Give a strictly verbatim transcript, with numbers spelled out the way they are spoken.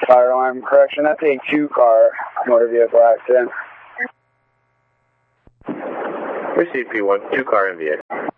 Fire alarm correction, that's a two-car motor vehicle accident. Received P one, two-car M V A.